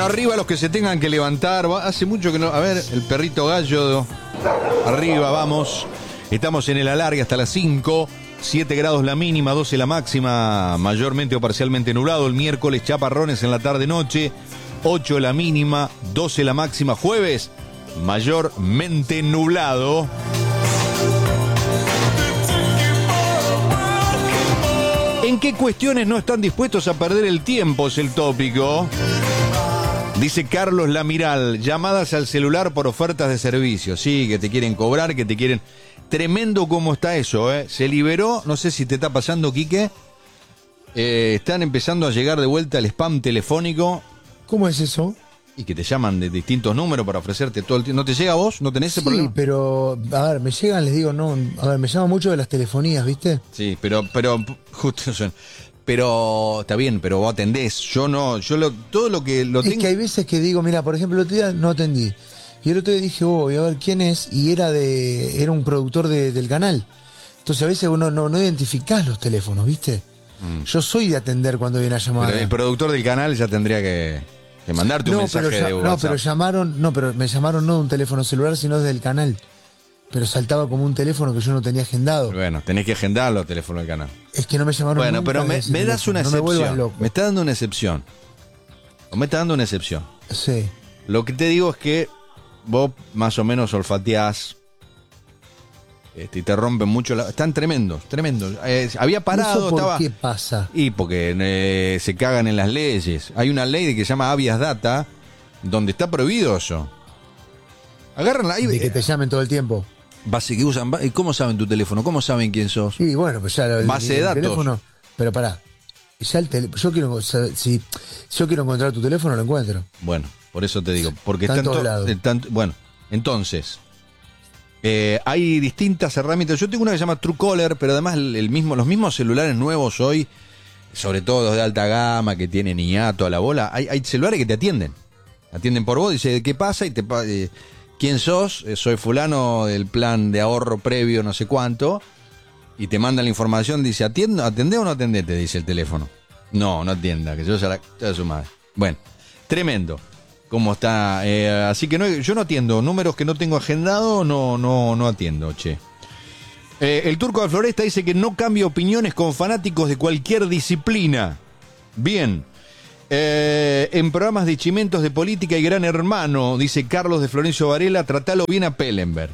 arriba los que se tengan que levantar. Hace mucho que no. A ver, el perrito gallo. Arriba, vamos. Estamos en el alargue hasta las 5. 7 grados la mínima, 12 la máxima. Mayormente o parcialmente nublado. El miércoles, chaparrones en la tarde-noche. 8 la mínima, 12 la máxima. Jueves, mayormente nublado. ¿En qué cuestiones no están dispuestos a perder el tiempo? Es el tópico. Dice Carlos Lamiral, llamadas al celular por ofertas de servicio. Sí, que te quieren cobrar, que te quieren... Tremendo cómo está eso, ¿eh? Se liberó, no sé si te está pasando, Quique. Están empezando a llegar de vuelta el spam telefónico. ¿Cómo es eso? Y que te llaman de distintos números para ofrecerte todo el tiempo. ¿No te llega a vos? ¿No tenés ese problema? Sí, pero, a ver, me llegan, les digo, no, a ver, me llama mucho de las telefonías, ¿viste? Sí, pero justo eso. Pero, está bien, pero vos atendés. Yo no, todo lo que lo tengo... Es que hay veces que digo, mira, por ejemplo, el otro día no atendí. Y el otro día dije, voy a ver quién es, y era un productor del canal. Entonces a veces uno no identificás los teléfonos, ¿viste? Yo soy de atender cuando viene a llamar. Pero el productor del canal ya tendría que mandarte un mensaje de WhatsApp. No, pero me llamaron no de un teléfono celular, sino desde el canal. Pero saltaba como un teléfono que yo no tenía agendado. Bueno, tenés que agendar los teléfonos del canal. Es que no me llamaron Bueno, nunca. pero me das una excepción. No me vuelvas loco. Me está dando una excepción. O me está dando una excepción. Sí. Lo que te digo es que vos más o menos olfateás y te rompen mucho están tremendos. Había parado, ¿Por estaba... qué pasa? Y porque se cagan en las leyes. Hay una ley que se llama habeas data, donde está prohibido eso. Agarran la... De que te llamen todo el tiempo. Base que usan... ¿Y cómo saben tu teléfono? ¿Cómo saben quién sos? Sí, bueno, pues ya base de datos. Teléfono, pero pará. Ya yo quiero saber, si yo quiero encontrar tu teléfono, lo encuentro. Bueno, por eso te digo. Porque está en todos lados. Bueno, entonces... hay distintas herramientas. Yo tengo una que se llama Truecaller, pero además los mismos celulares nuevos hoy, sobre todo los de alta gama que tienen IATO a la bola, hay celulares que te atienden por vos, dice qué pasa y quién sos, soy fulano del plan de ahorro previo no sé cuánto, y te mandan la información, dice atendé o no atendé, te dice el teléfono. No atienda, que yo ya su madre. Bueno, tremendo cómo está, así que yo no atiendo números que no tengo agendado, no atiendo, che. El Turco de Floresta dice que no cambia opiniones con fanáticos de cualquier disciplina. Bien. En programas de chimentos de política y Gran Hermano, dice Carlos de Florencio Varela, tratalo bien a Pellenberg.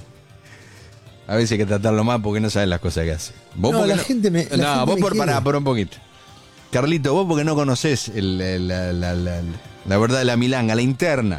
A veces hay que tratarlo más porque no sabes las cosas que hace. ¿Vos no, la gente me... vos por un poquito. Carlito, vos porque no conocés la verdad de la milanga, la interna.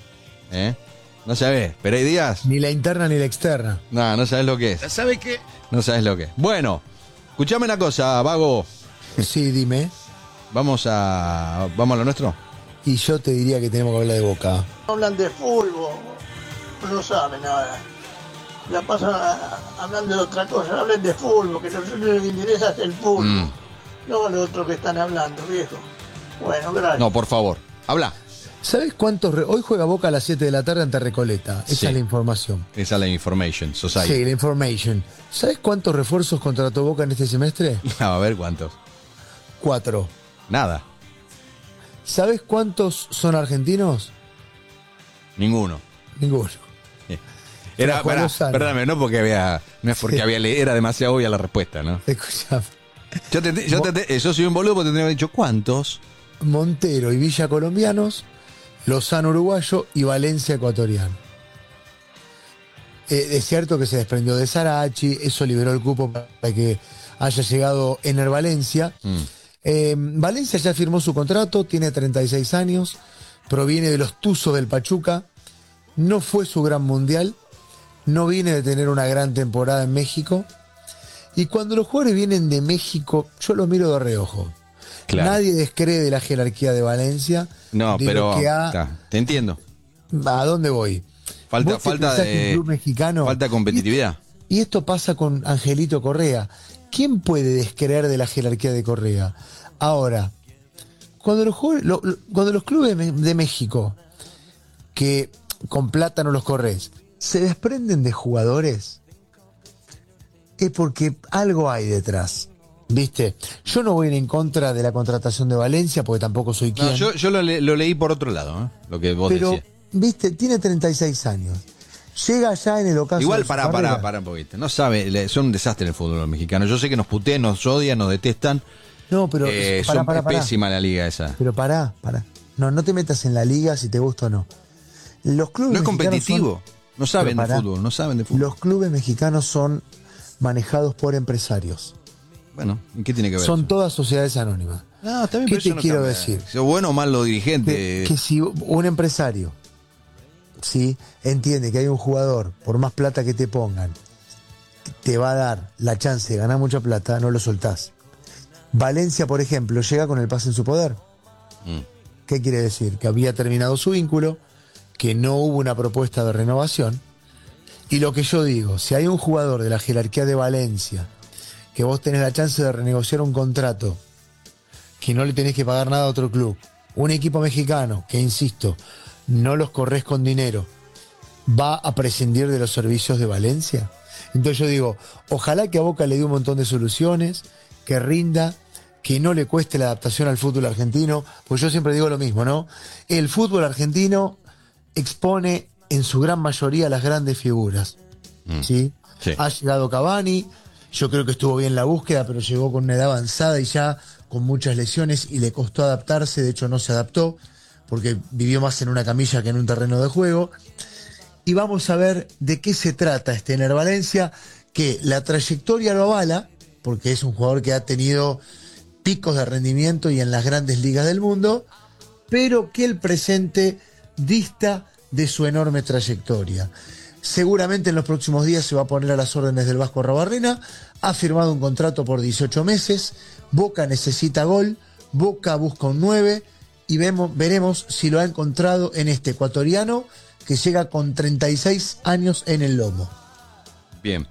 No sabés, pero hay días... Ni la interna ni la externa. No sabés lo que es. ¿Sabés qué? No sabés lo que es. Bueno, escuchame una cosa, vago. Sí, dime. ¿Vamos a lo nuestro? Y yo te diría que tenemos que hablar de Boca. Hablan de fútbol, no saben nada. La pasan hablando de otra cosa, hablen de fútbol, que lo que interesa es el fútbol. No lo otro que están hablando, viejo. Bueno, gracias. No, por favor, habla. ¿Sabes cuántos? Hoy juega Boca a las 7 de la tarde ante Recoleta. Esa es la información. Esa es la Information Society. Sí, la Information. ¿Sabes cuántos refuerzos contrató Boca en este semestre? A ver, ¿cuántos? 4. Nada. ¿Sabes cuántos son argentinos? Ninguno. Perdóname, no es porque era demasiado obvia la respuesta, ¿no? Escuchame. Yo soy un boludo porque tendría que haber dicho ¿cuántos? Montero y Villa colombianos, Lozano uruguayo y Valencia ecuatoriano. Es cierto que se desprendió de Sarachi, eso liberó el cupo para que haya llegado Ener Valencia. Valencia ya firmó su contrato, tiene 36 años, proviene de los Tuzos del Pachuca, no fue su gran mundial, no viene de tener una gran temporada en México, y cuando los jugadores vienen de México, yo los miro de reojo. Claro. Nadie descree de la jerarquía de Valencia. No, pero te entiendo. ¿A dónde voy? Falta de club mexicano. Falta de competitividad. Y esto pasa con Angelito Correa. ¿Quién puede descreer de la jerarquía de Correa? Ahora, cuando los clubes de México, que con plata no los corres, se desprenden de jugadores, es porque algo hay detrás. ¿Viste? Yo no voy a ir en contra de la contratación de Valencia, porque tampoco soy quien. No, yo lo leí por otro lado, lo que vos pero, decías. ¿viste? Tiene 36 años. Llega ya en el ocaso. Igual, de su carrera. pará un poquito. No sabe, son un desastre en el fútbol mexicano. Yo sé que nos putean, nos odian, nos detestan. No, pero. Es pésima la liga esa. Pero pará. No te metas en la liga si te gusta o no. Los clubes No es mexicanos competitivo. No saben de fútbol, no saben de fútbol. Los clubes mexicanos son manejados por empresarios. Bueno, ¿y qué tiene que ver? Son eso? todas sociedades anónimas. No, también. ¿Qué pero eso te no quiero cambia. decir? Si bueno o mal los dirigentes. Que si un empresario, ¿sí?, entiende que hay un jugador, por más plata que te pongan, te va a dar la chance de ganar mucha plata, no lo soltás. Valencia, por ejemplo, llega con el pase en su poder. ¿Qué quiere decir? Que había terminado su vínculo, que no hubo una propuesta de renovación. Y lo que yo digo, si hay un jugador de la jerarquía de Valencia, que vos tenés la chance de renegociar un contrato, que no le tenés que pagar nada a otro club, un equipo mexicano, que insisto, no los corres con dinero, va a prescindir de los servicios de Valencia. Entonces yo digo, ojalá que a Boca le dé un montón de soluciones, que rinda, que no le cueste la adaptación al fútbol argentino, pues yo siempre digo lo mismo, ¿no? El fútbol argentino expone en su gran mayoría las grandes figuras, ¿sí? Sí. Ha llegado Cavani, yo creo que estuvo bien la búsqueda, pero llegó con una edad avanzada y ya con muchas lesiones y le costó adaptarse, de hecho no se adaptó, porque vivió más en una camilla que en un terreno de juego. Y vamos a ver de qué se trata este Ener Valencia, que la trayectoria lo avala, porque es un jugador que ha tenido picos de rendimiento y en las grandes ligas del mundo, pero que el presente dista de su enorme trayectoria. Seguramente en los próximos días se va a poner a las órdenes del Vasco Arrobarrena. Ha firmado un contrato por 18 meses. Boca necesita gol. Boca busca un 9. Y veremos si lo ha encontrado en este ecuatoriano que llega con 36 años en el lomo. Bien.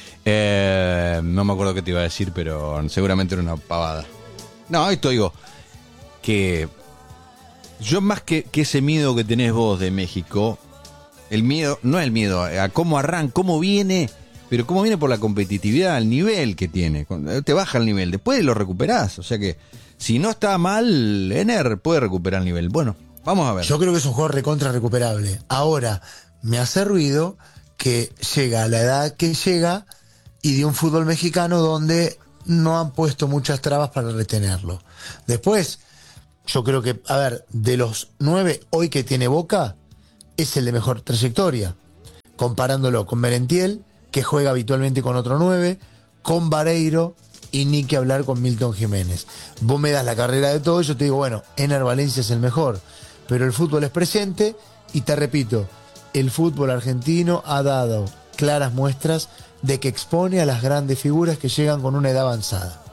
No me acuerdo qué te iba a decir, pero seguramente era una pavada. No, esto digo que yo más que ese miedo que tenés vos de México, el miedo, no es el miedo a cómo arranca, cómo viene, pero cómo viene por la competitividad, el nivel que tiene. Te baja el nivel, después lo recuperás. O sea que si no está mal, Ener puede recuperar el nivel. Bueno, vamos a ver. Yo creo que es un jugador recontra recuperable. Ahora, me hace ruido que llega a la edad que llega y de un fútbol mexicano donde no han puesto muchas trabas para retenerlo. Después, yo creo que, a ver, de los 9 hoy que tiene Boca, es el de mejor trayectoria, comparándolo con Merentiel, que juega habitualmente con otro 9, con Vareiro y ni que hablar con Milton Jiménez. Vos me das la carrera de todo y yo te digo, bueno, Ener Valencia es el mejor, pero el fútbol es presente y te repito, el fútbol argentino ha dado claras muestras de que expone a las grandes figuras que llegan con una edad avanzada.